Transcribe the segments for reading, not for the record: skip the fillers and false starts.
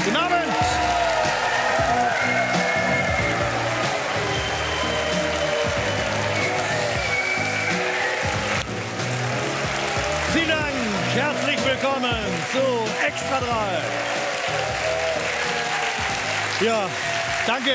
Guten Abend. Vielen Dank. Herzlich willkommen zu Extra 3. Ja, danke.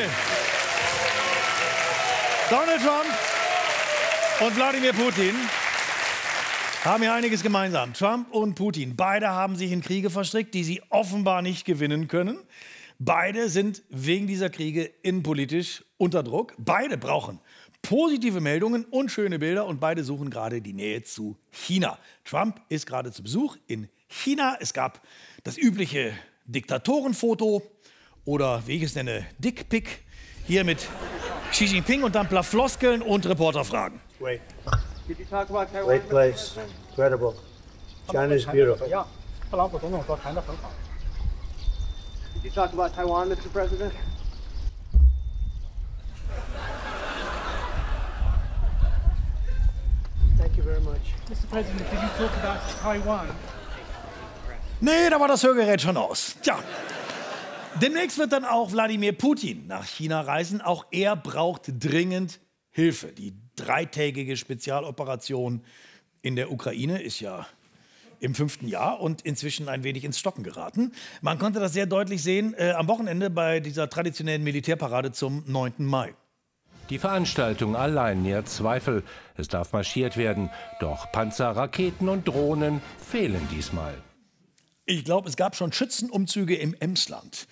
Donald Trump und Wladimir Putin haben ja einiges gemeinsam. Trump und Putin, beide haben sich in Kriege verstrickt, die sie offenbar nicht gewinnen können. Beide sind wegen dieser Kriege innenpolitisch unter Druck. Beide brauchen positive Meldungen und schöne Bilder und beide suchen gerade die Nähe zu China. Trump ist gerade zu Besuch in China. Es gab das übliche Diktatorenfoto oder, wie ich es nenne, Dickpick hier mit Xi Jinping und dann ein paar Floskeln und Reporterfragen. Wait. Wait, please. Incredible. China is beautiful. Did you talk about Taiwan, Mr. President? Thank you very much. Mr. President, did you talk about Taiwan? Nee, da war das Hörgerät schon aus. Tja. Demnächst wird dann auch Wladimir Putin nach China reisen. Auch er braucht dringend Hilfe. Die dreitägige Spezialoperation in der Ukraine ist ja im 5. Jahr und inzwischen ein wenig ins Stocken geraten. Man konnte das sehr deutlich sehen am Wochenende bei dieser traditionellen Militärparade zum 9. Mai. Die Veranstaltung allein nährt Zweifel. Es darf marschiert werden. Doch Panzer, Raketen und Drohnen fehlen diesmal. Ich glaube, es gab schon Schützenumzüge im Emsland.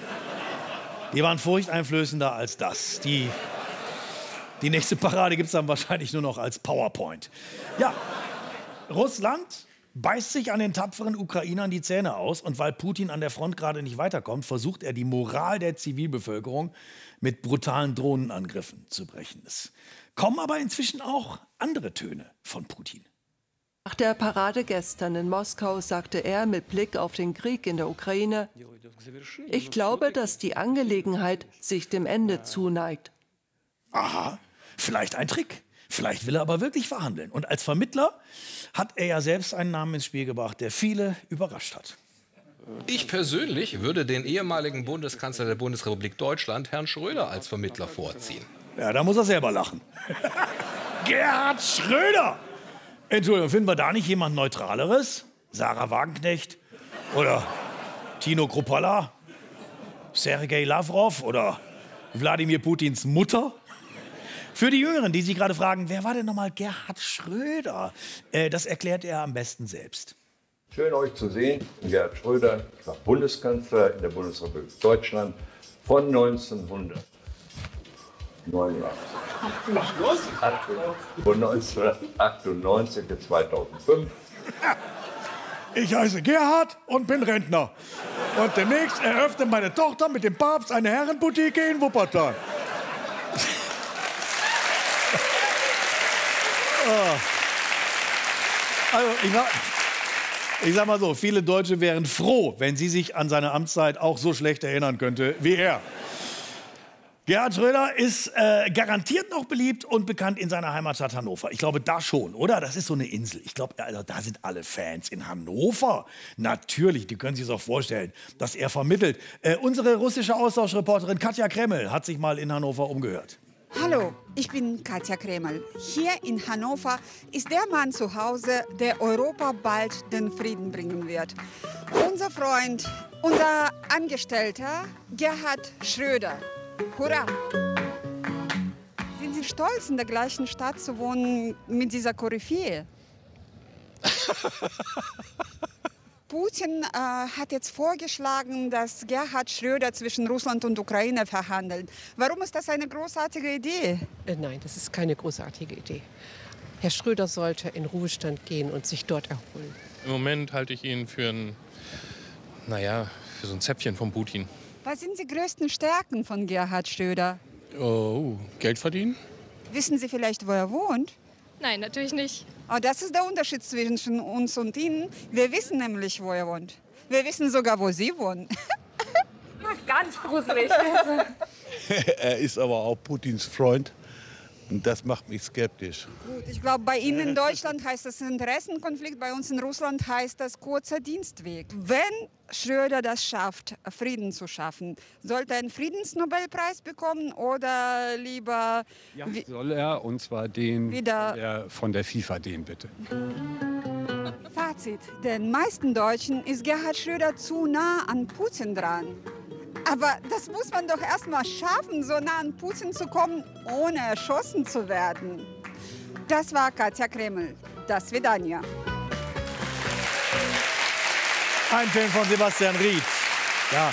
Die waren furchteinflößender als das. Die nächste Parade gibt es dann wahrscheinlich nur noch als PowerPoint. Ja, Russland beißt sich an den tapferen Ukrainern die Zähne aus. Und weil Putin an der Front gerade nicht weiterkommt, versucht er, die Moral der Zivilbevölkerung mit brutalen Drohnenangriffen zu brechen. Es kommen aber inzwischen auch andere Töne von Putin. Nach der Parade gestern in Moskau sagte er mit Blick auf den Krieg in der Ukraine: Ich glaube, dass die Angelegenheit sich dem Ende zuneigt. Aha, vielleicht ein Trick. Vielleicht will er aber wirklich verhandeln. Und als Vermittler hat er ja selbst einen Namen ins Spiel gebracht, der viele überrascht hat. Ich persönlich würde den ehemaligen Bundeskanzler der Bundesrepublik Deutschland, Herrn Schröder, als Vermittler vorziehen. Ja, da muss er selber lachen. Gerhard Schröder! Entschuldigung, finden wir da nicht jemand Neutraleres? Sarah Wagenknecht? Oder Tino Kruppalla? Sergei Lavrov? Oder Wladimir Putins Mutter? Für die Jüngeren, die sich gerade fragen, wer war denn nochmal Gerhard Schröder? Das erklärt er am besten selbst. Schön, euch zu sehen. Gerhard Schröder, ich war Bundeskanzler in der Bundesrepublik Deutschland von 1989. Von 1998 bis 2005. Ich heiße Gerhard und bin Rentner. Und demnächst eröffnet meine Tochter mit dem Papst eine Herrenboutique in Wuppertal. Also, ich sag mal so, viele Deutsche wären froh, wenn sie sich an seine Amtszeit auch so schlecht erinnern könnte wie er. Gerhard Schröder ist garantiert noch beliebt und bekannt in seiner Heimatstadt Hannover. Ich glaube, da schon, oder? Das ist so eine Insel. Ich glaube, also, da sind alle Fans. In Hannover? Natürlich, die können sich das auch vorstellen, dass er vermittelt. Unsere russische Austauschreporterin Katja Kreml hat sich mal in Hannover umgehört. Hallo, ich bin Katja Kreml. Hier in Hannover ist der Mann zu Hause, der Europa bald den Frieden bringen wird. Unser Freund, unser Angestellter Gerhard Schröder. Hurra! Sind Sie stolz, in der gleichen Stadt zu wohnen mit dieser Koryphäe? Putin hat jetzt vorgeschlagen, dass Gerhard Schröder zwischen Russland und Ukraine verhandelt. Warum ist das eine großartige Idee? Nein, das ist keine großartige Idee. Herr Schröder sollte in Ruhestand gehen und sich dort erholen. Im Moment halte ich ihn für für so ein Zäpfchen von Putin. Was sind die größten Stärken von Gerhard Schröder? Oh, Geld verdienen? Wissen Sie vielleicht, wo er wohnt? Nein, natürlich nicht. Oh, das ist der Unterschied zwischen uns und Ihnen. Wir wissen nämlich, wo er wohnt. Wir wissen sogar, wo Sie wohnen. Ganz gruselig. Er ist aber auch Putins Freund. Und das macht mich skeptisch. Gut, ich glaube, bei Ihnen in Deutschland heißt das Interessenkonflikt, bei uns in Russland heißt das kurzer Dienstweg. Wenn Schröder das schafft, Frieden zu schaffen, sollte er einen Friedensnobelpreis bekommen oder lieber... Ja, soll er, und zwar den von der FIFA, den bitte. Fazit, den meisten Deutschen ist Gerhard Schröder zu nah an Putin dran. Aber das muss man doch erst mal schaffen, so nah an Putin zu kommen, ohne erschossen zu werden. Das war Katja Kreml. Das Svidania. Ein Film von Sebastian Ried. Ja.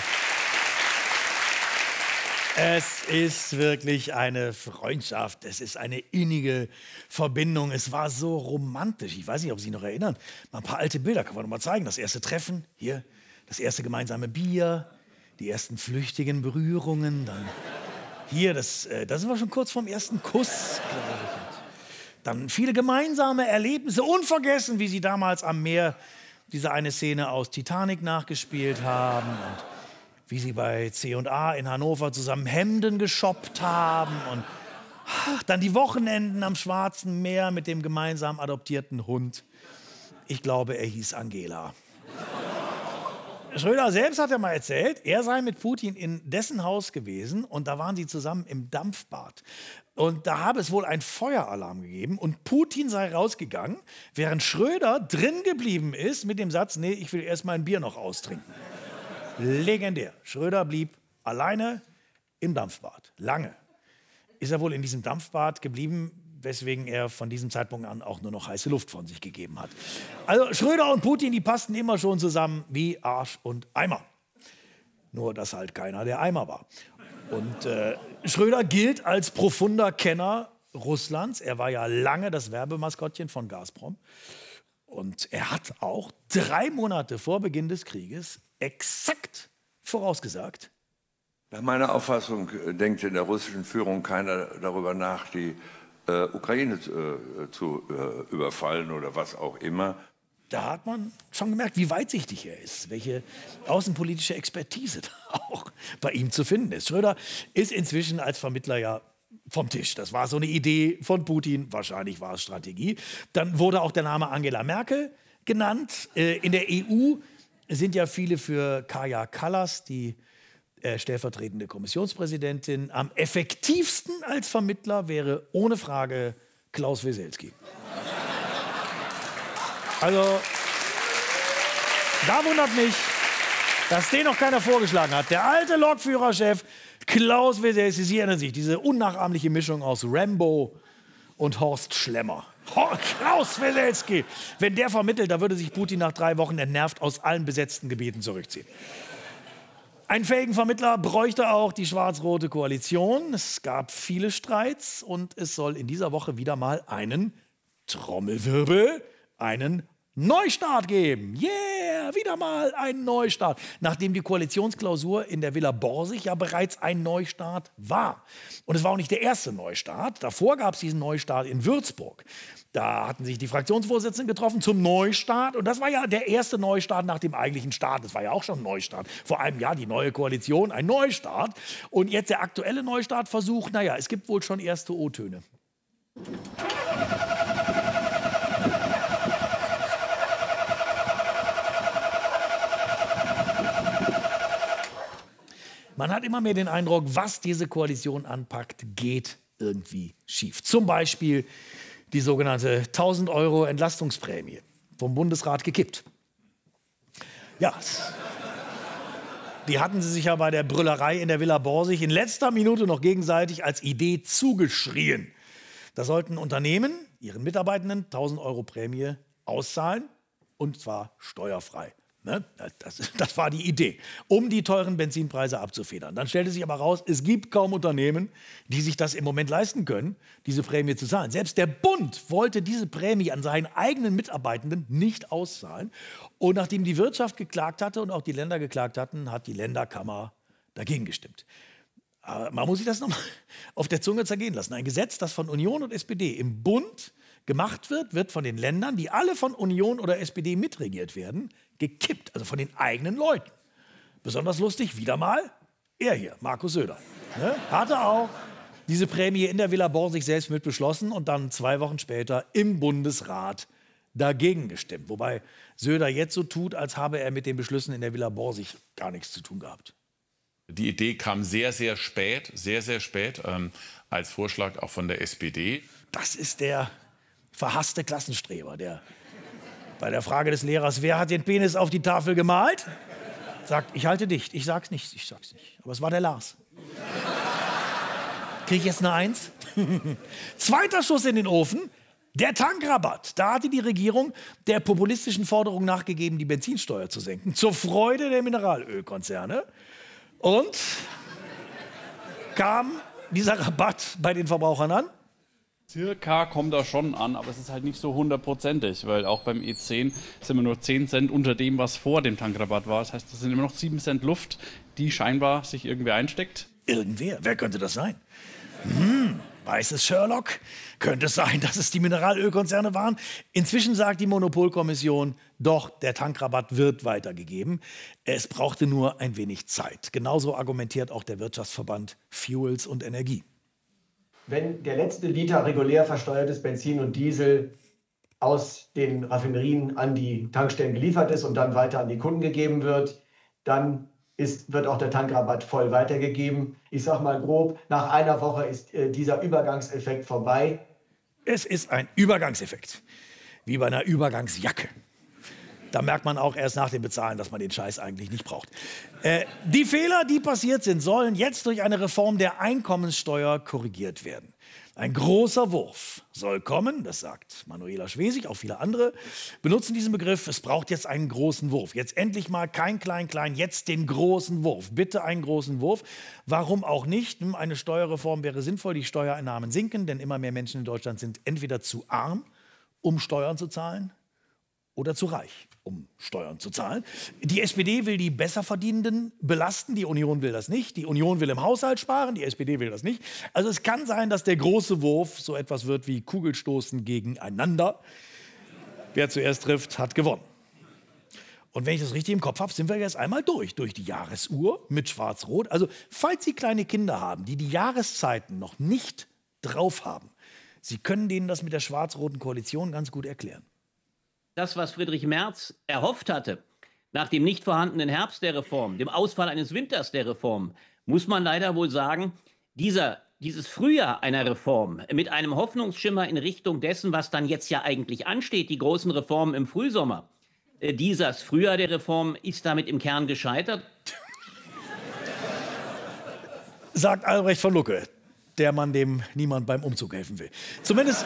Es ist wirklich eine Freundschaft, es ist eine innige Verbindung. Es war so romantisch. Ich weiß nicht, ob Sie sich noch erinnern. Mal ein paar alte Bilder, kann man noch mal zeigen. Das erste Treffen, hier, das erste gemeinsame Bier, die ersten flüchtigen Berührungen. Dann hier, da sind wir schon kurz vorm ersten Kuss, glaube ich. Dann viele gemeinsame Erlebnisse, unvergessen, wie Sie damals am Meer diese eine Szene aus Titanic nachgespielt haben. Und wie Sie bei C&A in Hannover zusammen Hemden geshoppt haben und dann die Wochenenden am Schwarzen Meer mit dem gemeinsam adoptierten Hund. Ich glaube, er hieß Angela. Schröder selbst hat ja mal erzählt, er sei mit Putin in dessen Haus gewesen und da waren sie zusammen im Dampfbad. Und da habe es wohl einen Feueralarm gegeben und Putin sei rausgegangen, während Schröder drin geblieben ist mit dem Satz, nee, ich will erst mal ein Bier noch austrinken. Legendär. Schröder blieb alleine im Dampfbad. Lange ist er wohl in diesem Dampfbad geblieben, weswegen er von diesem Zeitpunkt an auch nur noch heiße Luft von sich gegeben hat. Also Schröder und Putin, die passten immer schon zusammen wie Arsch und Eimer. Nur, dass halt keiner der Eimer war. Und Schröder gilt als profunder Kenner Russlands. Er war ja lange das Werbemaskottchen von Gazprom. Und er hat auch 3 Monate vor Beginn des Krieges exakt vorausgesagt. Nach meiner Auffassung denkt in der russischen Führung keiner darüber nach, die Ukraine zu überfallen oder was auch immer. Da hat man schon gemerkt, wie weitsichtig er ist, welche außenpolitische Expertise da auch bei ihm zu finden ist. Schröder ist inzwischen als Vermittler ja vom Tisch. Das war so eine Idee von Putin, wahrscheinlich war es Strategie. Dann wurde auch der Name Angela Merkel genannt. In der EU sind ja viele für Kaja Kallas, die stellvertretende Kommissionspräsidentin. Am effektivsten als Vermittler wäre ohne Frage Klaus Weselski. Also, da wundert mich, dass den noch keiner vorgeschlagen hat. Der alte Lokführerchef Klaus Weselski, Sie erinnern sich, diese unnachahmliche Mischung aus Rambo und Horst Schlemmer. Klaus Weselski, wenn der vermittelt, da würde sich Putin nach 3 Wochen entnervt aus allen besetzten Gebieten zurückziehen. Einen fähigen Vermittler bräuchte auch die schwarz-rote Koalition. Es gab viele Streits und es soll in dieser Woche wieder mal einen Trommelwirbel, einen Neustart geben. Yeah, wieder mal ein Neustart. Nachdem die Koalitionsklausur in der Villa Borsig ja bereits ein Neustart war. Und es war auch nicht der erste Neustart. Davor gab es diesen Neustart in Würzburg. Da hatten sich die Fraktionsvorsitzenden getroffen zum Neustart. Und das war ja der erste Neustart nach dem eigentlichen Start. Das war ja auch schon ein Neustart. Vor einem Jahr die neue Koalition, ein Neustart. Und jetzt der aktuelle Neustartversuch. Naja, es gibt wohl schon erste O-Töne. Man hat immer mehr den Eindruck, was diese Koalition anpackt, geht irgendwie schief. Zum Beispiel die sogenannte 1.000 € Entlastungsprämie vom Bundesrat gekippt. Ja, die hatten sie sich ja bei der Brüllerei in der Villa Borsig in letzter Minute noch gegenseitig als Idee zugeschrien. Da sollten Unternehmen ihren Mitarbeitenden 1.000 € Prämie auszahlen, und zwar steuerfrei. Ne? Das war die Idee, um die teuren Benzinpreise abzufedern. Dann stellte sich aber raus, es gibt kaum Unternehmen, die sich das im Moment leisten können, diese Prämie zu zahlen. Selbst der Bund wollte diese Prämie an seinen eigenen Mitarbeitenden nicht auszahlen. Und nachdem die Wirtschaft geklagt hatte und auch die Länder geklagt hatten, hat die Länderkammer dagegen gestimmt. Aber man muss sich das noch mal auf der Zunge zergehen lassen. Ein Gesetz, das von Union und SPD im Bund gemacht wird, wird von den Ländern, die alle von Union oder SPD mitregiert werden, gekippt, also von den eigenen Leuten. Besonders lustig, wieder mal, er hier, Markus Söder. Ne? Hatte auch diese Prämie in der Villa Borsig selbst mit beschlossen und dann 2 Wochen später im Bundesrat dagegen gestimmt. Wobei Söder jetzt so tut, als habe er mit den Beschlüssen in der Villa Borsig gar nichts zu tun gehabt. Die Idee kam sehr, sehr spät, als Vorschlag auch von der SPD. Das ist der verhasste Klassenstreber, der bei der Frage des Lehrers, wer hat den Penis auf die Tafel gemalt, sagt, ich halte dicht, ich sag's nicht. Aber es war der Lars. Krieg ich jetzt eine 1? Zweiter Schuss in den Ofen, der Tankrabatt. Da hatte die Regierung der populistischen Forderung nachgegeben, die Benzinsteuer zu senken, zur Freude der Mineralölkonzerne. Und kam dieser Rabatt bei den Verbrauchern an? Circa kommt er schon an, aber es ist halt nicht so 100%ig, weil auch beim E10 sind wir nur 10 Cent unter dem, was vor dem Tankrabatt war. Das heißt, das sind immer noch 7 Cent Luft, die scheinbar sich irgendwer einsteckt. Irgendwer? Wer könnte das sein? Weiß es Sherlock? Könnte es sein, dass es die Mineralölkonzerne waren? Inzwischen sagt die Monopolkommission, doch, der Tankrabatt wird weitergegeben. Es brauchte nur ein wenig Zeit. Genauso argumentiert auch der Wirtschaftsverband Fuels und Energie. Wenn der letzte Liter regulär versteuertes Benzin und Diesel aus den Raffinerien an die Tankstellen geliefert ist und dann weiter an die Kunden gegeben wird, dann wird auch der Tankrabatt voll weitergegeben. Ich sage mal grob, nach einer Woche ist dieser Übergangseffekt vorbei. Es ist ein Übergangseffekt, wie bei einer Übergangsjacke. Da merkt man auch erst nach dem Bezahlen, dass man den Scheiß eigentlich nicht braucht. Die Fehler, die passiert sind, sollen jetzt durch eine Reform der Einkommenssteuer korrigiert werden. Ein großer Wurf soll kommen, das sagt Manuela Schwesig, auch viele andere benutzen diesen Begriff. Es braucht jetzt einen großen Wurf. Jetzt endlich mal kein Klein-Klein, jetzt den großen Wurf. Bitte einen großen Wurf. Warum auch nicht? Eine Steuerreform wäre sinnvoll, die Steuereinnahmen sinken, denn immer mehr Menschen in Deutschland sind entweder zu arm, um Steuern zu zahlen, oder zu reich, um Steuern zu zahlen. Die SPD will die Besserverdienenden belasten, die Union will das nicht. Die Union will im Haushalt sparen, die SPD will das nicht. Also es kann sein, dass der große Wurf so etwas wird wie Kugelstoßen gegeneinander. Wer zuerst trifft, hat gewonnen. Und wenn ich das richtig im Kopf habe, sind wir jetzt einmal durch die Jahresuhr mit Schwarz-Rot. Also falls Sie kleine Kinder haben, die die Jahreszeiten noch nicht drauf haben, Sie können denen das mit der schwarz-roten Koalition ganz gut erklären. Das, was Friedrich Merz erhofft hatte, nach dem nicht vorhandenen Herbst der Reform, dem Ausfall eines Winters der Reform, muss man leider wohl sagen, dieses Frühjahr einer Reform mit einem Hoffnungsschimmer in Richtung dessen, was dann jetzt ja eigentlich ansteht, die großen Reformen im Frühsommer, dieses Frühjahr der Reform ist damit im Kern gescheitert. Sagt Albrecht von Lucke, der Mann, dem niemand beim Umzug helfen will. Zumindest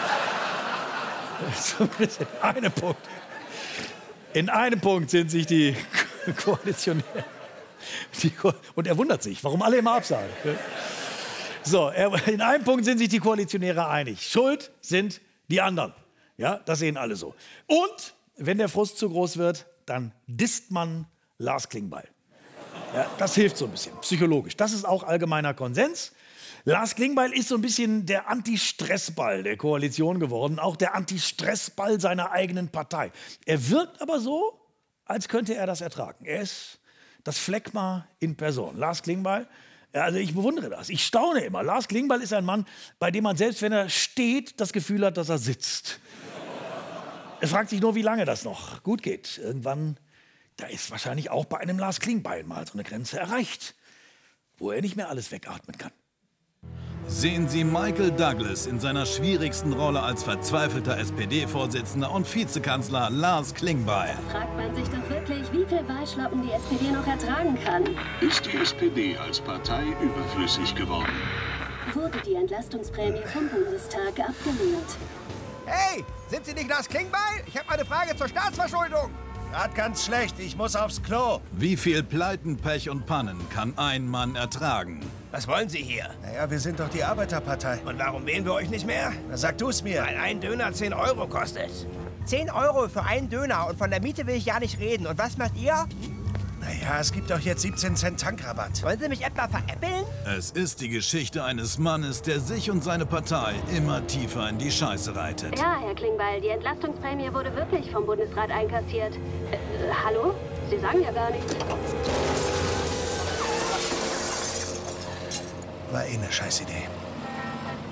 in einem Punkt sind sich die Koalitionäre. Und er wundert sich, warum alle immer absagen. So, in einem Punkt sind sich die Koalitionäre einig. Schuld sind die anderen. Ja, das sehen alle so. Und wenn der Frust zu groß wird, dann disst man Lars Klingbeil. Ja, das hilft so ein bisschen, psychologisch. Das ist auch allgemeiner Konsens. Lars Klingbeil ist so ein bisschen der Anti-Stressball der Koalition geworden, auch der Anti-Stressball seiner eigenen Partei. Er wirkt aber so, als könnte er das ertragen. Er ist das Phlegma in Person. Lars Klingbeil, also ich bewundere das, ich staune immer. Lars Klingbeil ist ein Mann, bei dem man selbst, wenn er steht, das Gefühl hat, dass er sitzt. Es fragt sich nur, wie lange das noch gut geht. Irgendwann, da ist wahrscheinlich auch bei einem Lars Klingbeil mal so eine Grenze erreicht, wo er nicht mehr alles wegatmen kann. Sehen Sie Michael Douglas in seiner schwierigsten Rolle als verzweifelter SPD-Vorsitzender und Vizekanzler Lars Klingbeil. Fragt man sich doch wirklich, wie viel Wahlschlappen die SPD noch ertragen kann. Ist die SPD als Partei überflüssig geworden? Wurde die Entlastungsprämie vom Bundestag abgelehnt? Hey, sind Sie nicht Lars Klingbeil? Ich habe eine Frage zur Staatsverschuldung. Gerade ganz schlecht, ich muss aufs Klo. Wie viel Pleiten, Pech und Pannen kann ein Mann ertragen? Was wollen Sie hier? Naja, wir sind doch die Arbeiterpartei. Und warum wählen wir euch nicht mehr? Na, sag du es mir. Weil ein Döner 10 Euro kostet. 10 Euro für einen Döner und von der Miete will ich ja nicht reden. Und was macht ihr? Naja, es gibt doch jetzt 17 Cent Tankrabatt. Wollen Sie mich etwa veräppeln? Es ist die Geschichte eines Mannes, der sich und seine Partei immer tiefer in die Scheiße reitet. Ja, Herr Klingbeil, die Entlastungsprämie wurde wirklich vom Bundesrat einkassiert. Hallo? Sie sagen ja gar nichts. War eh eine Scheißidee.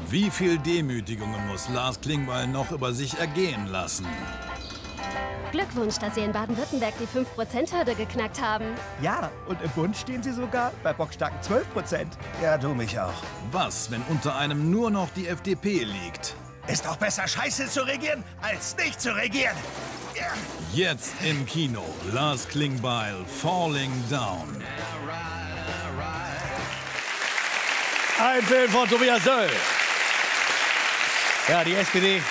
Wie viel Demütigungen muss Lars Klingbeil noch über sich ergehen lassen? Glückwunsch, dass Sie in Baden-Württemberg die 5%-Hürde geknackt haben. Ja, und im Bund stehen Sie sogar bei bockstarken 12%. Ja, du mich auch. Was, wenn unter einem nur noch die FDP liegt? Ist doch besser, Scheiße zu regieren, als nicht zu regieren. Ja. Jetzt im Kino. Lars Klingbeil, Falling Down. Ein Film von Tobias Söll. Ja, die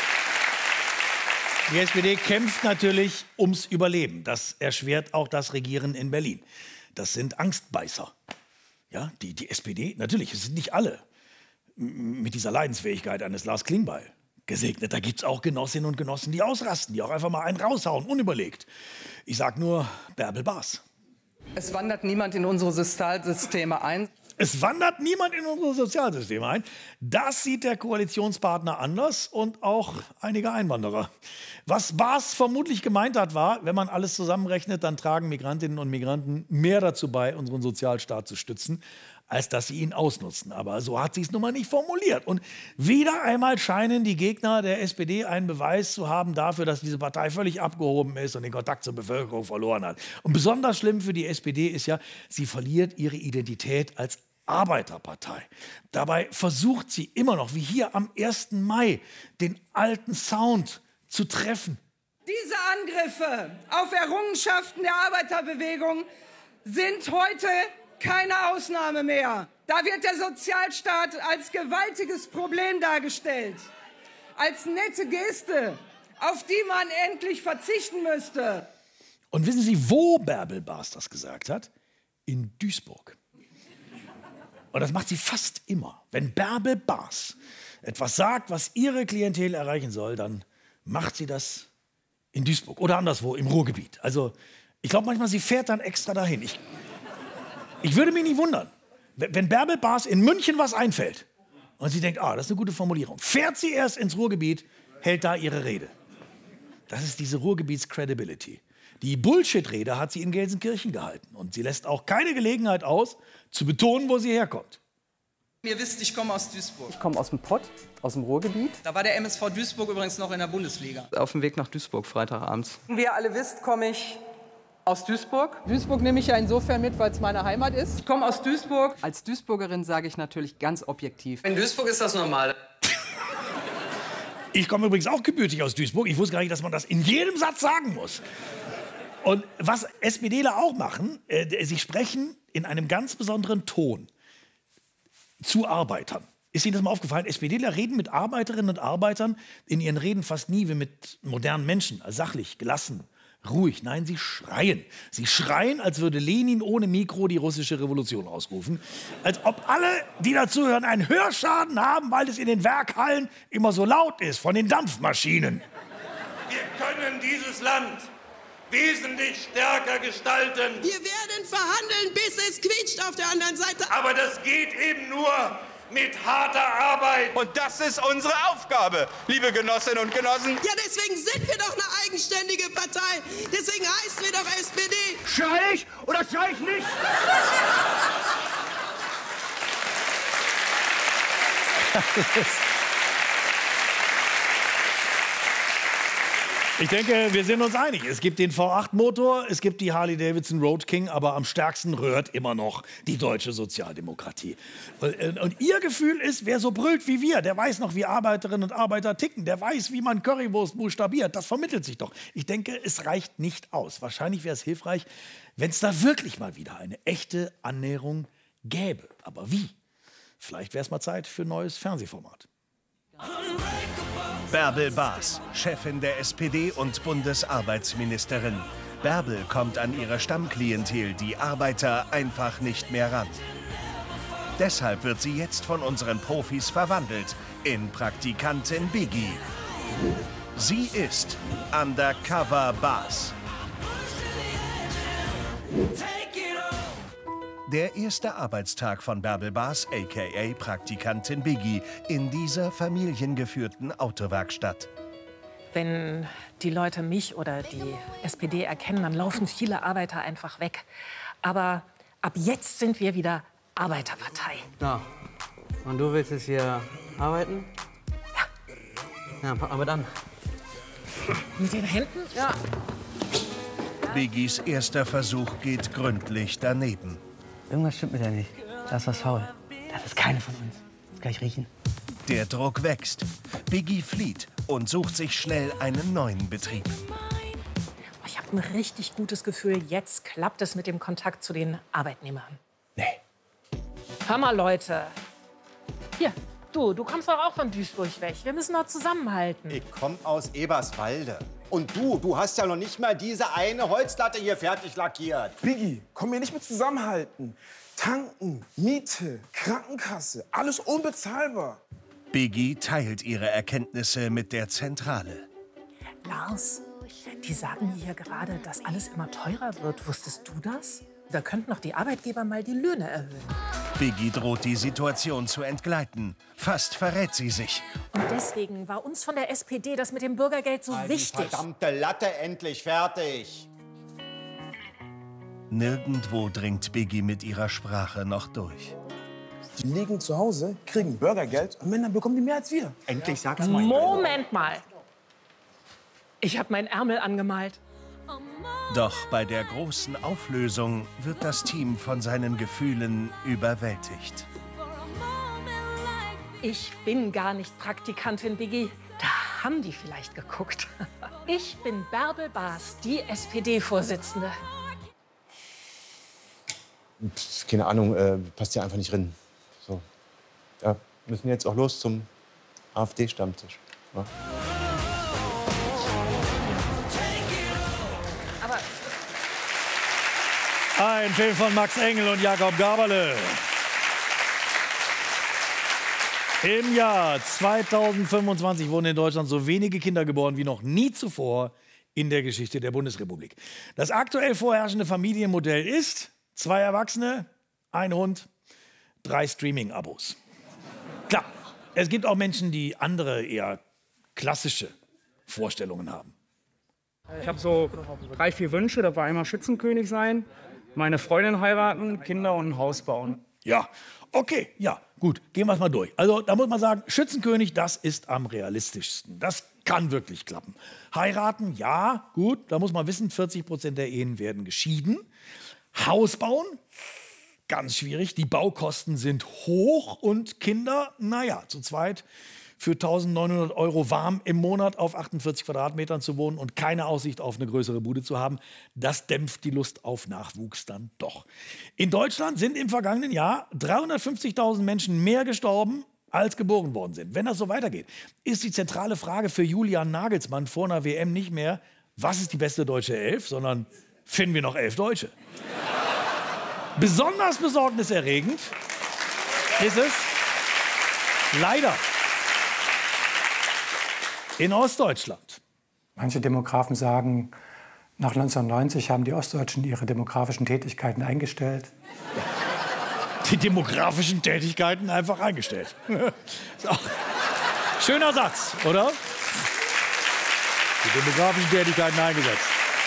SPD kämpft natürlich ums Überleben. Das erschwert auch das Regieren in Berlin. Das sind Angstbeißer. Ja, die SPD, natürlich, es sind nicht alle mit dieser Leidensfähigkeit eines Lars Klingbeil gesegnet. Da gibt es auch Genossinnen und Genossen, die ausrasten, die auch einfach mal einen raushauen, unüberlegt. Ich sag nur Bärbel Baas. Es wandert niemand in unsere Sozialsysteme ein. Es wandert niemand in unsere Sozialsysteme ein. Das sieht der Koalitionspartner anders und auch einige Einwanderer. Was Baas vermutlich gemeint hat, war, wenn man alles zusammenrechnet, dann tragen Migrantinnen und Migranten mehr dazu bei, unseren Sozialstaat zu stützen, als dass sie ihn ausnutzen. Aber so hat sie es nun mal nicht formuliert. Und wieder einmal scheinen die Gegner der SPD einen Beweis zu haben dafür, dass diese Partei völlig abgehoben ist und den Kontakt zur Bevölkerung verloren hat. Und besonders schlimm für die SPD ist ja, sie verliert ihre Identität als Arbeiterpartei. Dabei versucht sie immer noch, wie hier am 1. Mai, den alten Sound zu treffen. Diese Angriffe auf Errungenschaften der Arbeiterbewegung sind heute keine Ausnahme mehr. Da wird der Sozialstaat als gewaltiges Problem dargestellt. Als nette Geste, auf die man endlich verzichten müsste. Und wissen Sie, wo Bärbel Baas das gesagt hat? In Duisburg. Und das macht sie fast immer. Wenn Bärbel Baas etwas sagt, was ihre Klientel erreichen soll, dann macht sie das in Duisburg oder anderswo im Ruhrgebiet. Also ich glaube manchmal, sie fährt dann extra dahin. Ich würde mich nicht wundern, wenn Bärbel Baas in München was einfällt und sie denkt, das ist eine gute Formulierung, fährt sie erst ins Ruhrgebiet, hält da ihre Rede. Das ist diese Ruhrgebiets-Credibility. Die Bullshit-Rede hat sie in Gelsenkirchen gehalten. Und sie lässt auch keine Gelegenheit aus, zu betonen, wo sie herkommt. Ihr wisst, ich komme aus Duisburg. Ich komme aus dem Pott, aus dem Ruhrgebiet. Da war der MSV Duisburg übrigens noch in der Bundesliga. Auf dem Weg nach Duisburg, Freitagabends. Wie ihr alle wisst, komme ich aus Duisburg. Duisburg nehme ich ja insofern mit, weil es meine Heimat ist. Ich komme aus Duisburg. Als Duisburgerin sage ich natürlich ganz objektiv. In Duisburg ist das normal. Ich komme übrigens auch gebürtig aus Duisburg. Ich wusste gar nicht, dass man das in jedem Satz sagen muss. Und was SPDler auch machen, sie sprechen in einem ganz besonderen Ton zu Arbeitern. Ist Ihnen das mal aufgefallen? SPDler reden mit Arbeiterinnen und Arbeitern in ihren Reden fast nie wie mit modernen Menschen, also sachlich, gelassen, ruhig. Nein, sie schreien. Sie schreien, als würde Lenin ohne Mikro die russische Revolution ausrufen. Als ob alle, die dazuhören, einen Hörschaden haben, weil es in den Werkhallen immer so laut ist von den Dampfmaschinen. Wir können dieses Land wesentlich stärker gestalten. Wir werden verhandeln, bis es quietscht auf der anderen Seite. Aber das geht eben nur mit harter Arbeit. Und das ist unsere Aufgabe, liebe Genossinnen und Genossen. Ja, deswegen sind wir doch eine eigenständige Partei. Deswegen heißen wir doch SPD. Schrei ich oder schrei ich nicht? Ich denke, wir sind uns einig. Es gibt den V8-Motor, es gibt die Harley-Davidson Road King, aber am stärksten rührt immer noch die deutsche Sozialdemokratie. Und ihr Gefühl ist, wer so brüllt wie wir, der weiß noch, wie Arbeiterinnen und Arbeiter ticken, der weiß, wie man Currywurst buchstabiert. Das vermittelt sich doch. Ich denke, es reicht nicht aus. Wahrscheinlich wäre es hilfreich, wenn es da wirklich mal wieder eine echte Annäherung gäbe. Aber wie? Vielleicht wäre es mal Zeit für ein neues Fernsehformat. Bärbel Baas, Chefin der SPD und Bundesarbeitsministerin. Bärbel kommt an ihre Stammklientel, die Arbeiter, einfach nicht mehr ran. Deshalb wird sie jetzt von unseren Profis verwandelt in Praktikantin Biggie. Sie ist Undercover Baas. Der erste Arbeitstag von Bärbel Baas, a.k.a. Praktikantin Biggie, in dieser familiengeführten Autowerkstatt. Wenn die Leute mich oder die SPD erkennen, dann laufen viele Arbeiter einfach weg. Aber ab jetzt sind wir wieder Arbeiterpartei. Ja, Und du willst jetzt hier arbeiten? Ja. Ja, pack mal mit an. Mit den Händen? Ja. Biggies erster Versuch geht gründlich daneben. Irgendwas stimmt mit der nicht. Da ist was faul. Das ist keine von uns. Das kann ich riechen. Der Druck wächst. Biggie flieht und sucht sich schnell einen neuen Betrieb. Ich habe ein richtig gutes Gefühl, jetzt klappt es mit dem Kontakt zu den Arbeitnehmern. Nee. Hör mal, Leute. Hier, du kommst doch auch von Duisburg weg. Wir müssen doch zusammenhalten. Ich komme aus Eberswalde. Und du hast ja noch nicht mal diese eine Holzlatte hier fertig lackiert. Biggie, komm mir nicht mit zusammenhalten. Tanken, Miete, Krankenkasse, alles unbezahlbar. Biggie teilt ihre Erkenntnisse mit der Zentrale. Lars, die sagen hier gerade, dass alles immer teurer wird. Wusstest du das? Da könnten noch die Arbeitgeber mal die Löhne erhöhen. Biggie droht die Situation zu entgleiten. Fast verrät sie sich. Und deswegen war uns von der SPD das mit dem Bürgergeld so wichtig. Die verdammte Latte endlich fertig. Nirgendwo dringt Biggie mit ihrer Sprache noch durch. Die liegen zu Hause, kriegen Bürgergeld und Männer bekommen die mehr als wir. Endlich sag's mal. Moment mal. Ich habe meinen Ärmel angemalt. Doch bei der großen Auflösung wird das Team von seinen Gefühlen überwältigt. Ich bin gar nicht Praktikantin, Biggie. Da haben die vielleicht geguckt. Ich bin Bärbel Baas, die SPD-Vorsitzende. Keine Ahnung, passt ja einfach nicht rein. So. Ja, müssen jetzt auch los zum AfD-Stammtisch. Ja. Ein Film von Max Engel und Jakob Gaberle. Im Jahr 2025 wurden in Deutschland so wenige Kinder geboren wie noch nie zuvor in der Geschichte der Bundesrepublik. Das aktuell vorherrschende Familienmodell ist 2 Erwachsene, 1 Hund, 3 Streaming-Abos. Klar, es gibt auch Menschen, die andere, eher klassische Vorstellungen haben. Ich habe so 3, 4 Wünsche. Da war einmal Schützenkönig sein, meine Freundin heiraten, Kinder und ein Haus bauen. Ja, okay, ja, gut, gehen wir es mal durch. Also da muss man sagen, Schützenkönig, das ist am realistischsten. Das kann wirklich klappen. Heiraten, ja, gut, da muss man wissen, 40% der Ehen werden geschieden. Haus bauen, ganz schwierig, die Baukosten sind hoch und Kinder, naja, zu zweit für 1.900 € warm im Monat auf 48 Quadratmetern zu wohnen und keine Aussicht auf eine größere Bude zu haben, das dämpft die Lust auf Nachwuchs dann doch. In Deutschland sind im vergangenen Jahr 350.000 Menschen mehr gestorben, als geboren worden sind. Wenn das so weitergeht, ist die zentrale Frage für Julian Nagelsmann vor einer WM nicht mehr, was ist die beste deutsche Elf, sondern finden wir noch 11 Deutsche. Besonders besorgniserregend ist es leider in Ostdeutschland. Manche Demografen sagen, nach 1990 haben die Ostdeutschen ihre demografischen Tätigkeiten eingestellt. Die demografischen Tätigkeiten einfach eingestellt. Ist auch schöner Satz, oder? Die demografischen Tätigkeiten eingesetzt.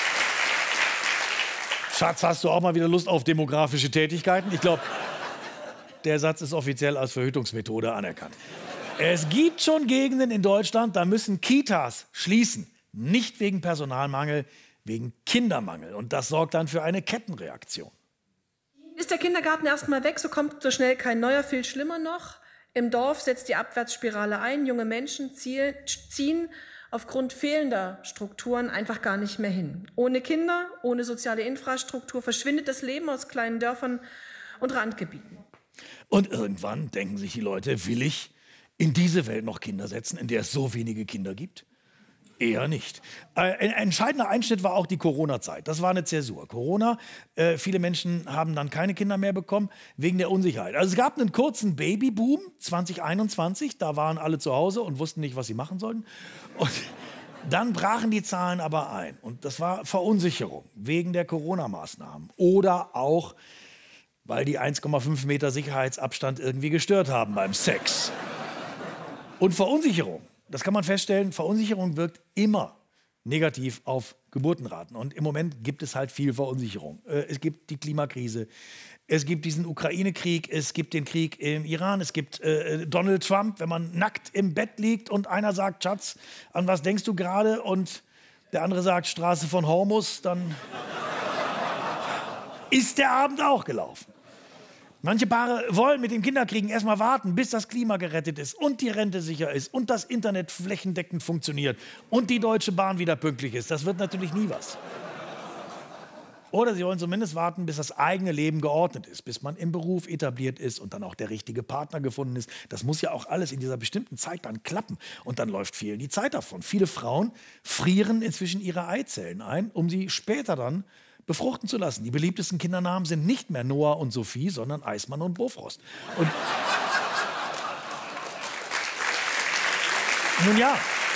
Schatz, hast du auch mal wieder Lust auf demografische Tätigkeiten? Ich glaube, der Satz ist offiziell als Verhütungsmethode anerkannt. Es gibt schon Gegenden in Deutschland, da müssen Kitas schließen. Nicht wegen Personalmangel, wegen Kindermangel. Und das sorgt dann für eine Kettenreaktion. Ist der Kindergarten erst mal weg, so kommt so schnell kein neuer. Viel schlimmer noch, im Dorf setzt die Abwärtsspirale ein. Junge Menschen ziehen aufgrund fehlender Strukturen einfach gar nicht mehr hin. Ohne Kinder, ohne soziale Infrastruktur verschwindet das Leben aus kleinen Dörfern und Randgebieten. Und irgendwann denken sich die Leute, will ich in diese Welt noch Kinder setzen, in der es so wenige Kinder gibt? Eher nicht. Ein entscheidender Einschnitt war auch die Corona-Zeit. Das war eine Zäsur. Corona, viele Menschen haben dann keine Kinder mehr bekommen, wegen der Unsicherheit. Also es gab einen kurzen Babyboom 2021, da waren alle zu Hause und wussten nicht, was sie machen sollten. Und dann brachen die Zahlen aber ein. Und das war Verunsicherung wegen der Corona-Maßnahmen. Oder auch, weil die 1,5 Meter Sicherheitsabstand irgendwie gestört haben beim Sex. Und Verunsicherung. Das kann man feststellen, Verunsicherung wirkt immer negativ auf Geburtenraten. Und im Moment gibt es halt viel Verunsicherung. Es gibt die Klimakrise, es gibt diesen Ukraine-Krieg, es gibt den Krieg im Iran, es gibt Donald Trump, wenn man nackt im Bett liegt und einer sagt, Schatz, an was denkst du gerade? Und der andere sagt, Straße von Hormus, dann ist der Abend auch gelaufen. Manche Paare wollen mit dem Kinderkriegen erstmal warten, bis das Klima gerettet ist und die Rente sicher ist und das Internet flächendeckend funktioniert und die Deutsche Bahn wieder pünktlich ist. Das wird natürlich nie was. Oder sie wollen zumindest warten, bis das eigene Leben geordnet ist, bis man im Beruf etabliert ist und dann auch der richtige Partner gefunden ist. Das muss ja auch alles in dieser bestimmten Zeit dann klappen. Und dann läuft vielen die Zeit davon. Viele Frauen frieren inzwischen ihre Eizellen ein, um sie später dann befruchten zu lassen. Die beliebtesten Kindernamen sind nicht mehr Noah und Sophie, sondern Eismann und Bofrost. Und nun ja,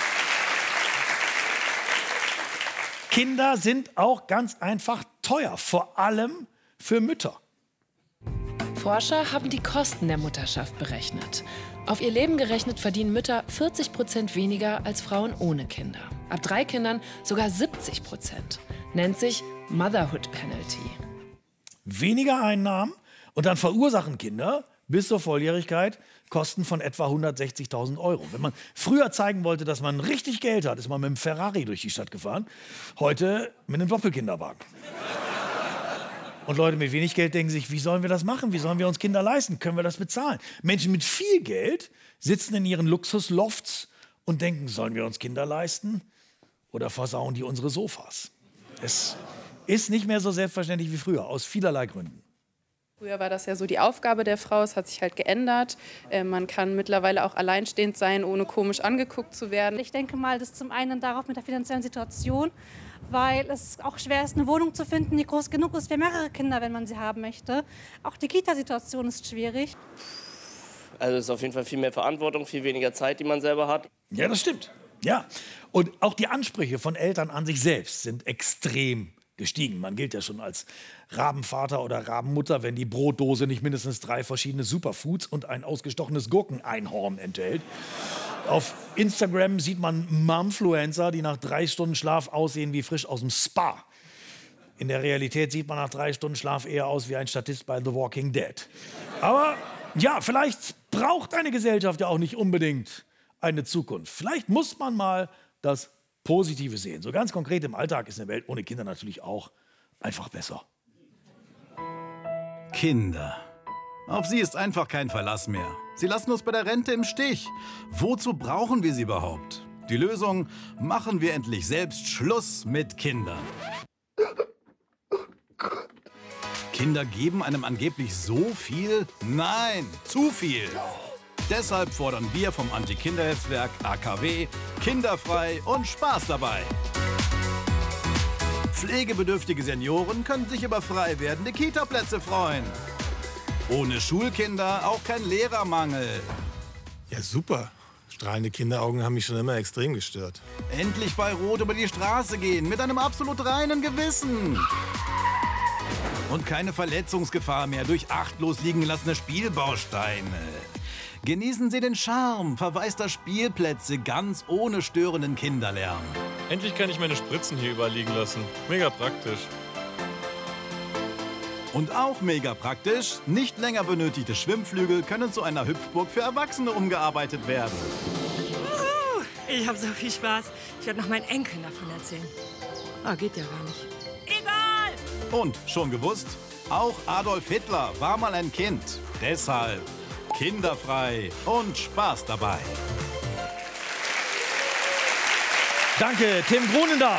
Kinder sind auch ganz einfach teuer, vor allem für Mütter. Forscher haben die Kosten der Mutterschaft berechnet. Auf ihr Leben gerechnet verdienen Mütter 40% weniger als Frauen ohne Kinder. Ab 3 Kindern sogar 70%. Nennt sich Motherhood Penalty. Weniger Einnahmen und dann verursachen Kinder bis zur Volljährigkeit Kosten von etwa 160.000 €. Wenn man früher zeigen wollte, dass man richtig Geld hat, ist man mit dem Ferrari durch die Stadt gefahren. Heute mit einem Doppelkinderwagen. Und Leute mit wenig Geld denken sich, wie sollen wir das machen? Wie sollen wir uns Kinder leisten? Können wir das bezahlen? Menschen mit viel Geld sitzen in ihren Luxuslofts und denken, sollen wir uns Kinder leisten? Oder versauen die unsere Sofas? Es ist nicht mehr so selbstverständlich wie früher, aus vielerlei Gründen. Früher war das ja so die Aufgabe der Frau, es hat sich halt geändert. Man kann mittlerweile auch alleinstehend sein, ohne komisch angeguckt zu werden. Ich denke mal, das ist zum einen darauf mit der finanziellen Situation, weil es auch schwer ist, eine Wohnung zu finden, die groß genug ist für mehrere Kinder, wenn man sie haben möchte. Auch die Kita-Situation ist schwierig. Also es ist auf jeden Fall viel mehr Verantwortung, viel weniger Zeit, die man selber hat. Ja, das stimmt. Ja. Und auch die Ansprüche von Eltern an sich selbst sind extrem gestiegen. Man gilt ja schon als Rabenvater oder Rabenmutter, wenn die Brotdose nicht mindestens 3 verschiedene Superfoods und ein ausgestochenes Gurkeneinhorn enthält. Auf Instagram sieht man Momfluencer, die nach 3 Stunden Schlaf aussehen wie frisch aus dem Spa. In der Realität sieht man nach 3 Stunden Schlaf eher aus wie ein Statist bei The Walking Dead. Aber ja, vielleicht braucht eine Gesellschaft ja auch nicht unbedingt eine Zukunft. Vielleicht muss man mal das Positive sehen. So ganz konkret im Alltag ist eine Welt ohne Kinder natürlich auch einfach besser. Kinder. Auf sie ist einfach kein Verlass mehr. Sie lassen uns bei der Rente im Stich. Wozu brauchen wir sie überhaupt? Die Lösung: machen wir endlich selbst Schluss mit Kindern. Kinder geben einem angeblich so viel? Nein, zu viel. Deshalb fordern wir vom Anti-Kinder-Netzwerk AKW kinderfrei und Spaß dabei. Pflegebedürftige Senioren können sich über frei werdende Kita-Plätze freuen. Ohne Schulkinder auch kein Lehrermangel. Ja, super. Strahlende Kinderaugen haben mich schon immer extrem gestört. Endlich bei Rot über die Straße gehen, mit einem absolut reinen Gewissen. Und keine Verletzungsgefahr mehr durch achtlos liegen gelassene Spielbausteine. Genießen Sie den Charme verwaister Spielplätze ganz ohne störenden Kinderlärm. Endlich kann ich meine Spritzen hier überall liegen lassen. Mega praktisch. Und auch mega praktisch, nicht länger benötigte Schwimmflügel können zu einer Hüpfburg für Erwachsene umgearbeitet werden. Ich habe so viel Spaß. Ich werde noch meinen Enkeln davon erzählen. Ah, geht ja gar nicht. Egal! Und schon gewusst, auch Adolf Hitler war mal ein Kind. Deshalb kinderfrei und Spaß dabei. Danke, Tim Grunendahl.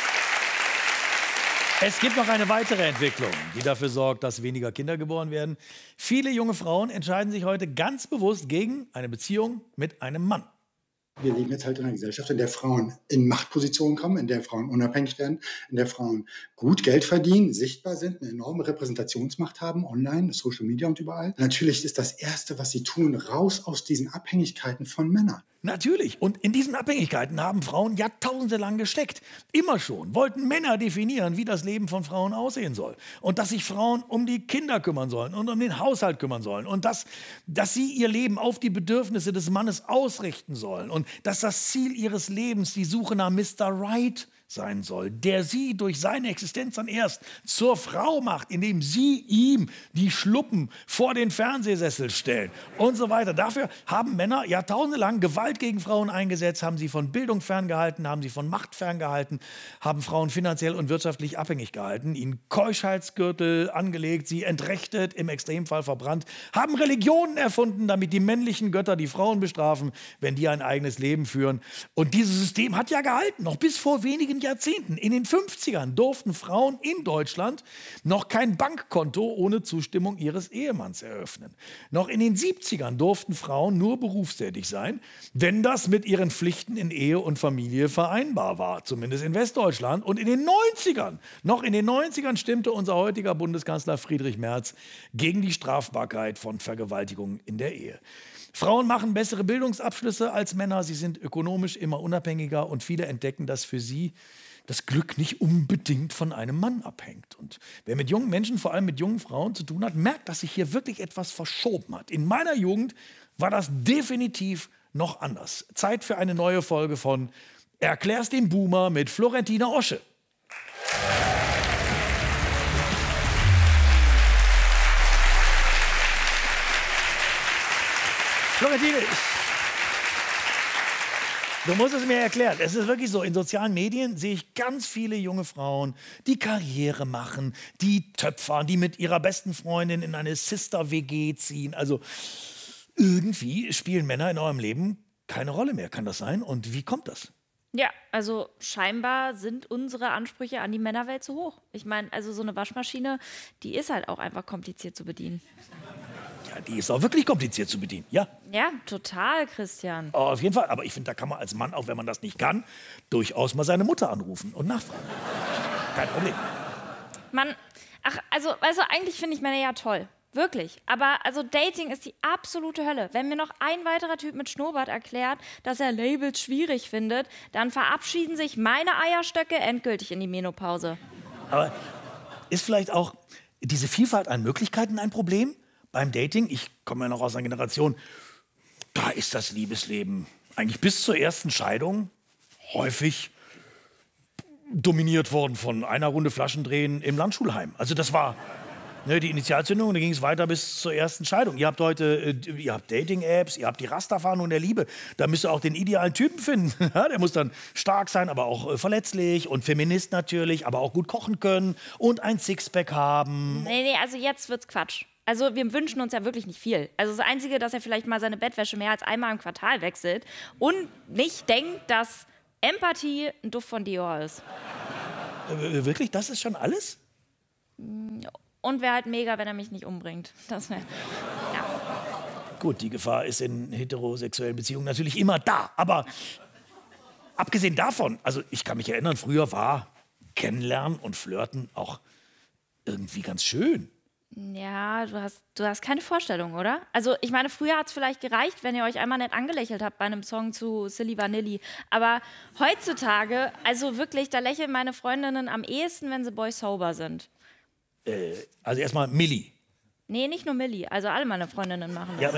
Es gibt noch eine weitere Entwicklung, die dafür sorgt, dass weniger Kinder geboren werden. Viele junge Frauen entscheiden sich heute ganz bewusst gegen eine Beziehung mit einem Mann. Wir leben jetzt halt in einer Gesellschaft, in der Frauen in Machtpositionen kommen, in der Frauen unabhängig werden, in der Frauen gut Geld verdienen, sichtbar sind, eine enorme Repräsentationsmacht haben, online, Social Media und überall. Natürlich ist das Erste, was sie tun, raus aus diesen Abhängigkeiten von Männern. Natürlich. Und in diesen Abhängigkeiten haben Frauen jahrtausende lang gesteckt. Immer schon wollten Männer definieren, wie das Leben von Frauen aussehen soll. Und dass sich Frauen um die Kinder kümmern sollen und um den Haushalt kümmern sollen. Und dass sie ihr Leben auf die Bedürfnisse des Mannes ausrichten sollen. Und dass das Ziel ihres Lebens die Suche nach Mr. Right sein soll, der sie durch seine Existenz dann erst zur Frau macht, indem sie ihm die Schluppen vor den Fernsehsessel stellen und so weiter. Dafür haben Männer jahrtausendelang Gewalt gegen Frauen eingesetzt, haben sie von Bildung ferngehalten, haben sie von Macht ferngehalten, haben Frauen finanziell und wirtschaftlich abhängig gehalten, ihnen Keuschheitsgürtel angelegt, sie entrechtet, im Extremfall verbrannt, haben Religionen erfunden, damit die männlichen Götter die Frauen bestrafen, wenn die ein eigenes Leben führen. Und dieses System hat ja gehalten, noch bis vor wenigen Jahrzehnten. In den 50ern durften Frauen in Deutschland noch kein Bankkonto ohne Zustimmung ihres Ehemanns eröffnen. Noch in den 70ern durften Frauen nur berufstätig sein, wenn das mit ihren Pflichten in Ehe und Familie vereinbar war, zumindest in Westdeutschland. Und in den 90ern, noch in den 90ern stimmte unser heutiger Bundeskanzler Friedrich Merz gegen die Strafbarkeit von Vergewaltigung in der Ehe. Frauen machen bessere Bildungsabschlüsse als Männer, sie sind ökonomisch immer unabhängiger und viele entdecken, dass für sie das Glück nicht unbedingt von einem Mann abhängt. Und wer mit jungen Menschen, vor allem mit jungen Frauen zu tun hat, merkt, dass sich hier wirklich etwas verschoben hat. In meiner Jugend war das definitiv noch anders. Zeit für eine neue Folge von Erklär's dem Boomer mit Florentina Osche. Florentine, du musst es mir erklären. Es ist wirklich so, in sozialen Medien sehe ich ganz viele junge Frauen, die Karriere machen, die töpfern, die mit ihrer besten Freundin in eine Sister-WG ziehen. Also irgendwie spielen Männer in eurem Leben keine Rolle mehr. Kann das sein? Und wie kommt das? Ja, also scheinbar sind unsere Ansprüche an die Männerwelt zu hoch. Ich meine, also so eine Waschmaschine, die ist halt auch einfach kompliziert zu bedienen. Ja, die ist auch wirklich kompliziert zu bedienen, ja. Ja, total, Christian. Oh, auf jeden Fall. Aber ich finde, da kann man als Mann, auch wenn man das nicht kann, durchaus mal seine Mutter anrufen und nachfragen. Kein Problem. Mann, also eigentlich finde ich Männer ja toll. Wirklich. Aber also Dating ist die absolute Hölle. Wenn mir noch ein weiterer Typ mit Schnurrbart erklärt, dass er Labels schwierig findet, dann verabschieden sich meine Eierstöcke endgültig in die Menopause. Aber ist vielleicht auch diese Vielfalt an Möglichkeiten ein Problem? Beim Dating, ich komme ja noch aus einer Generation, da ist das Liebesleben eigentlich bis zur ersten Scheidung häufig dominiert worden von einer Runde Flaschendrehen im Landschulheim. Also das war die Initialzündung, da ging es weiter bis zur ersten Scheidung. Ihr habt heute Dating-Apps, ihr habt die Rasterfahndung der Liebe. Da müsst ihr auch den idealen Typen finden. Der muss dann stark sein, aber auch verletzlich und Feminist natürlich, aber auch gut kochen können und ein Sixpack haben. Nee, also jetzt wird's Quatsch. Also wir wünschen uns ja wirklich nicht viel. Also das Einzige, dass er vielleicht mal seine Bettwäsche mehr als einmal im Quartal wechselt und nicht denkt, dass Empathie ein Duft von Dior ist. Wirklich? Das ist schon alles? Und wäre halt mega, wenn er mich nicht umbringt. Das wäre, ja. Gut, die Gefahr ist in heterosexuellen Beziehungen natürlich immer da. Aber abgesehen davon, also ich kann mich erinnern, früher war Kennenlernen und Flirten auch irgendwie ganz schön. Ja, du hast keine Vorstellung, oder? Also ich meine, früher hat es vielleicht gereicht, wenn ihr euch einmal nett angelächelt habt bei einem Song zu Silly Vanilli. Aber heutzutage, also wirklich, da lächeln meine Freundinnen am ehesten, wenn sie boy sober sind. Also erstmal Milli. Nee, nicht nur Milli, also alle meine Freundinnen machen das. Ja, aber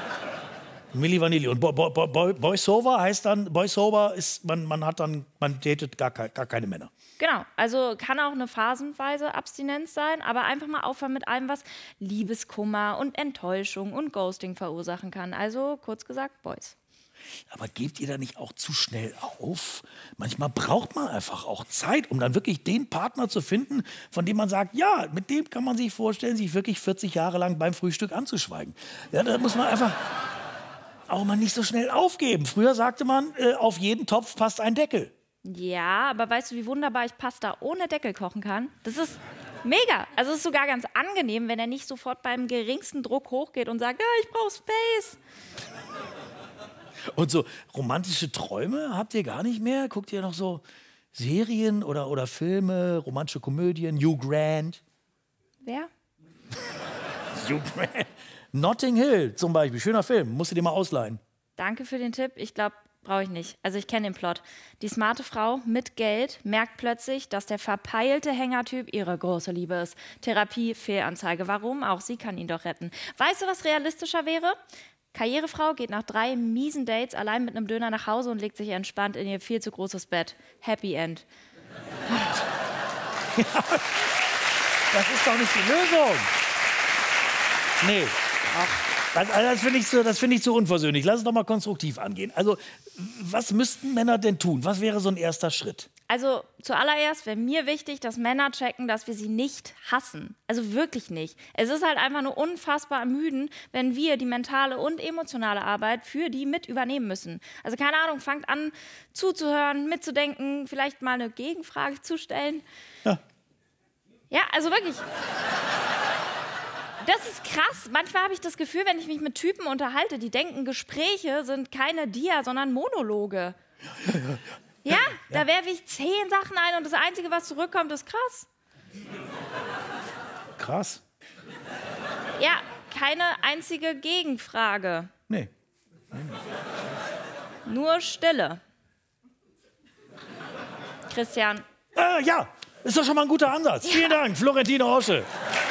Milli Vanilli. Und Boy Sober heißt dann, Boy Sober ist, man datet gar keine Männer. Genau, also kann auch eine phasenweise Abstinenz sein, aber einfach mal aufhören mit allem, was Liebeskummer und Enttäuschung und Ghosting verursachen kann. Also kurz gesagt, Boys. Aber gebt ihr da nicht auch zu schnell auf? Manchmal braucht man einfach auch Zeit, um dann wirklich den Partner zu finden, von dem man sagt, ja, mit dem kann man sich vorstellen, sich wirklich 40 Jahre lang beim Frühstück anzuschweigen. Ja, da muss man einfach auch mal nicht so schnell aufgeben. Früher sagte man, auf jeden Topf passt ein Deckel. Ja, aber weißt du, wie wunderbar ich Pasta ohne Deckel kochen kann? Das ist mega. Also es ist sogar ganz angenehm, wenn er nicht sofort beim geringsten Druck hochgeht und sagt, ja, ich brauche Space. Und so romantische Träume habt ihr gar nicht mehr? Guckt ihr noch so Serien oder Filme, romantische Komödien? Hugh Grant? Wer? Hugh Grant. Notting Hill zum Beispiel, schöner Film, musst du dir mal ausleihen. Danke für den Tipp. Ich glaube, brauche ich nicht. Also ich kenne den Plot. Die smarte Frau mit Geld merkt plötzlich, dass der verpeilte Hängertyp ihre große Liebe ist. Therapie, Fehlanzeige. Warum? Auch sie kann ihn doch retten. Weißt du, was realistischer wäre? Karrierefrau geht nach 3 miesen Dates allein mit einem Döner nach Hause und legt sich entspannt in ihr viel zu großes Bett. Happy End. Ja, das ist doch nicht die Lösung. Nee. Also das finde ich zu unversöhnlich. Lass es doch mal konstruktiv angehen. Also, was müssten Männer denn tun? Was wäre so ein erster Schritt? Also zuallererst wäre mir wichtig, dass Männer checken, dass wir sie nicht hassen. Also wirklich nicht. Es ist halt einfach nur unfassbar ermüdend, wenn wir die mentale und emotionale Arbeit für die mit übernehmen müssen. Also keine Ahnung, fangt an zuzuhören, mitzudenken, vielleicht mal eine Gegenfrage zu stellen. Ja, also wirklich. Das ist krass. Manchmal habe ich das Gefühl, wenn ich mich mit Typen unterhalte, die denken, Gespräche sind keine Dia, sondern Monologe. Ja, da werfe ich 10 Sachen ein und das Einzige, was zurückkommt, ist krass. Krass? Ja, keine einzige Gegenfrage. Nee. Nur Stille. Christian. Ja, ist doch schon mal ein guter Ansatz. Ja. Vielen Dank, Florentine Horsche.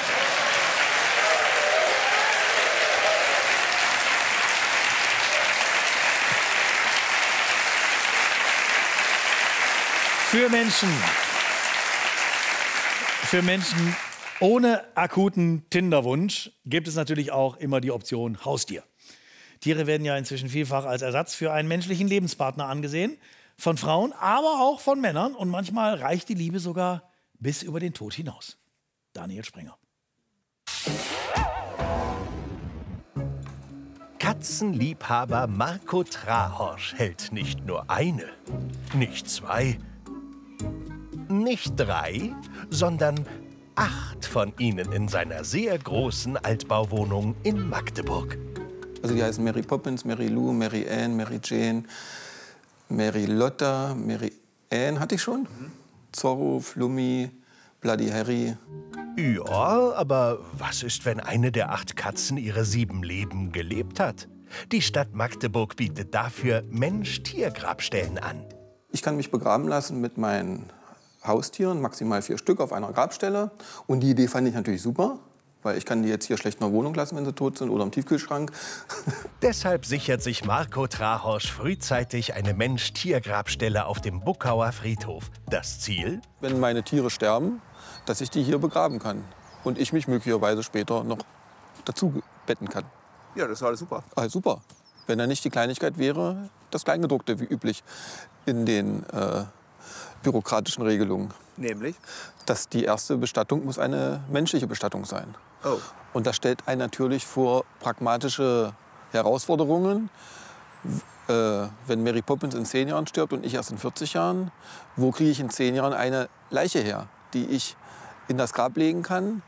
Für Menschen ohne akuten Tinderwunsch gibt es natürlich auch immer die Option Haustier. Tiere werden ja inzwischen vielfach als Ersatz für einen menschlichen Lebenspartner angesehen. Von Frauen, aber auch von Männern. Und manchmal reicht die Liebe sogar bis über den Tod hinaus. Daniel Sprenger. Katzenliebhaber Marco Trahorsch hält nicht nur eine, nicht 2, nicht 3, sondern 8 von ihnen in seiner sehr großen Altbauwohnung in Magdeburg. Also die heißen Mary Poppins, Mary Lou, Mary Ann, Mary Jane, Mary Lotta, Mary Ann hatte ich schon. Zorro, Flummi, Bloody Harry. Ja, aber was ist, wenn eine der 8 Katzen ihre 7 Leben gelebt hat? Die Stadt Magdeburg bietet dafür Mensch-Tier-Grabstellen an. Ich kann mich begraben lassen mit meinen Haustieren, maximal 4 Stück auf einer Grabstelle. Und die Idee fand ich natürlich super, weil ich kann die jetzt hier schlecht in der Wohnung lassen, wenn sie tot sind, oder im Tiefkühlschrank. Deshalb sichert sich Marco Trahorsch frühzeitig eine Mensch-Tier-Grabstelle auf dem Buckauer Friedhof. Das Ziel? Wenn meine Tiere sterben, dass ich die hier begraben kann. Und ich mich möglicherweise später noch dazu betten kann. Ja, das ist alles super. Alles super. Wenn da nicht die Kleinigkeit wäre, das Kleingedruckte wie üblich in den bürokratischen Regelungen. Nämlich? Dass die erste Bestattung muss eine menschliche Bestattung sein. Oh. Und das stellt einen natürlich vor pragmatische Herausforderungen. Wenn Mary Poppins in 10 Jahren stirbt und ich erst in 40 Jahren, wo kriege ich in 10 Jahren eine Leiche her, die ich in das Grab legen kann?